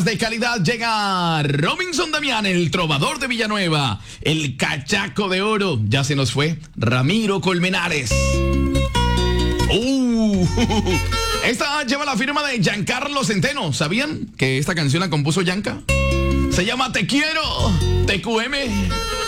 de calidad llega Robinson Damián, el trovador de Villanueva. El cachaco de oro, ya se nos fue Ramiro Colmenares. Esta lleva la firma de Giancarlo Centeno. ¿Sabían que esta canción la compuso Gianca? Se llama Te Quiero, TQM.